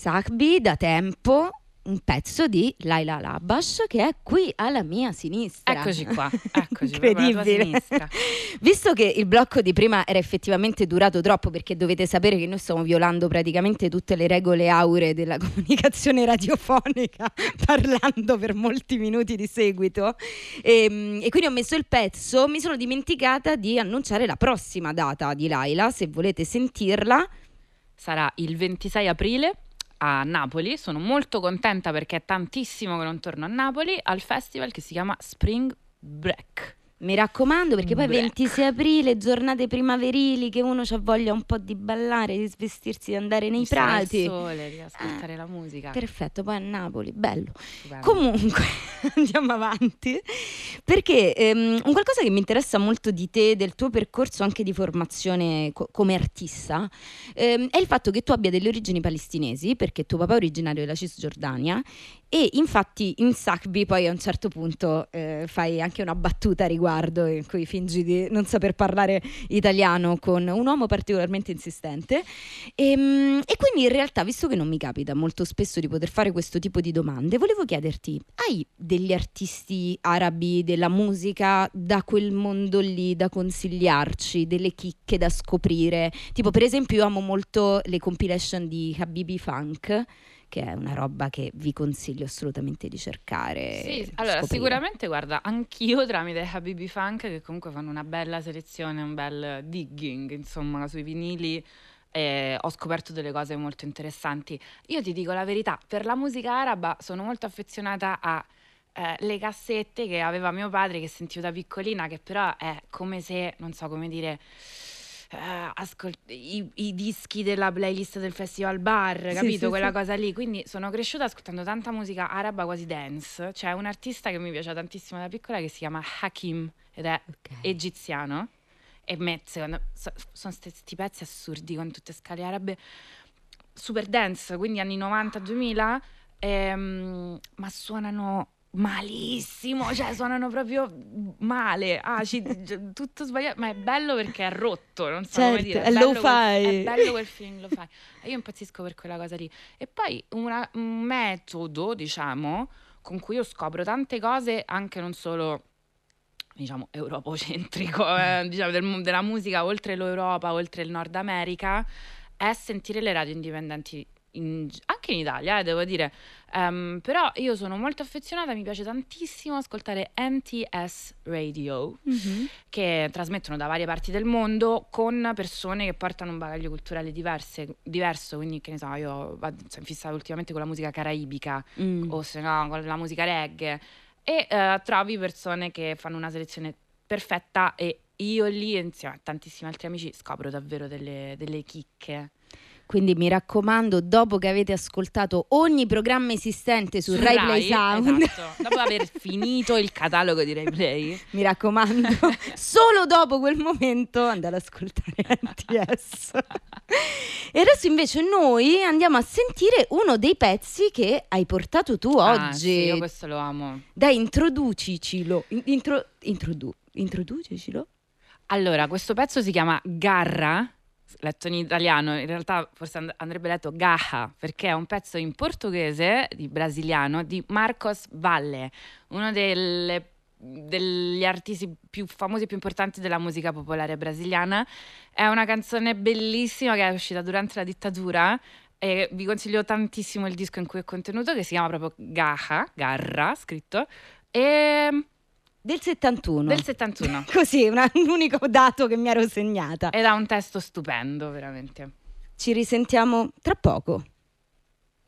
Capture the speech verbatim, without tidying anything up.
Sahbi da tempo un pezzo di Laila Labash che è qui alla mia sinistra. Eccoci qua, eccoci, proprio alla tua sinistra. Visto che il blocco di prima era effettivamente durato troppo, perché dovete sapere che noi stiamo violando praticamente tutte le regole auree della comunicazione radiofonica parlando per molti minuti di seguito, e, e quindi ho messo il pezzo, mi sono dimenticata di annunciare la prossima data di Laila, se volete sentirla. Sarà il ventisei aprile a Napoli. Sono molto contenta perché è tantissimo che non torno a Napoli, al festival che si chiama Spring Break. Mi raccomando, perché poi Break. ventisei aprile, giornate primaverili, che uno c'ha voglia un po' di ballare, di svestirsi, di andare nei Di stare al prati. sole, di ascoltare Eh, la musica. Perfetto, poi a Napoli, bello. Stupendo. Comunque, andiamo avanti, perché ehm, un qualcosa che mi interessa molto di te, del tuo percorso anche di formazione co- come artista, ehm, è il fatto che tu abbia delle origini palestinesi, perché tuo papà è originario della Cisgiordania, e infatti in Sahbi poi a un certo punto eh, fai anche una battuta a riguardo in cui fingi di non saper parlare italiano con un uomo particolarmente insistente, e, e quindi in realtà, visto che non mi capita molto spesso di poter fare questo tipo di domande, volevo chiederti: hai degli artisti arabi della musica da quel mondo lì da consigliarci, delle chicche da scoprire? Tipo, per esempio, io amo molto le compilation di Habibi Funk, che è una roba che vi consiglio assolutamente di cercare. Sì, allora scoprire. sicuramente, guarda, anch'io tramite Habibi Funk, che comunque fanno una bella selezione, un bel digging, insomma, sui vinili, eh, ho scoperto delle cose molto interessanti. Io ti dico la verità, per la musica araba sono molto affezionata a eh, le cassette che aveva mio padre, che sentivo da piccolina, che però è come se, non so come dire, eh, ascolt- i, i dischi della playlist del Festival Bar, Sì, capito? sì, Quella sì. cosa lì. Quindi sono cresciuta ascoltando tanta musica araba, quasi dance. C'è un artista che mi piace tantissimo da piccola che si chiama Hakim ed è Ok. egiziano. E me, secondo so- sono questi pezzi assurdi con tutte scale arabe, super dance, quindi anni novanta duemila, ehm, ma suonano malissimo, cioè suonano proprio male, acidi, tutto sbagliato, ma è bello perché è rotto, non so come Certo, dire, è bello lo-fi. quel, è bello quel film, lo fai. E io impazzisco per quella cosa lì. E poi una- un metodo, diciamo, con cui io scopro tante cose, anche non solo, diciamo, europocentrico, eh, diciamo, del mo- della musica oltre l'Europa, oltre il Nord America, è sentire le radio indipendenti in- anche in Italia, eh, devo dire. Ehm, però io sono molto affezionata, mi piace tantissimo ascoltare N T S Radio, Mhm. che trasmettono da varie parti del mondo con persone che portano un bagaglio culturale diverse- diverso, quindi che ne so, io vado sono fissata ultimamente con la musica caraibica, Mm. o se no con la musica reggae, e eh, trovi persone che fanno una selezione perfetta, e io lì insieme a tantissimi altri amici scopro davvero delle, delle chicche. Quindi mi raccomando, dopo che avete ascoltato ogni programma esistente su, Su Rai Play Rai, Sound, esatto, dopo aver finito il catalogo di Rai Play, mi raccomando, solo dopo quel momento andate ad ascoltare N T S. E adesso invece noi andiamo a sentire uno dei pezzi che hai portato tu ah, oggi. sì, io questo lo amo. Dai, introducicelo. In- intro- introdu- introducicelo. Allora, questo pezzo si chiama Garra, letto in italiano, in realtà forse and- andrebbe letto Gaha, perché è un pezzo in portoghese, di brasiliano, di Marcos Valle, uno delle- degli artisti più famosi e più importanti della musica popolare brasiliana. È una canzone bellissima che è uscita durante la dittatura, e vi consiglio tantissimo il disco in cui è contenuto, che si chiama proprio Gaha, Garra, scritto, e Del settantuno. del settantuno. Così, una- un unico dato che mi ero segnata. Ed ha un testo stupendo, veramente. Ci risentiamo tra poco.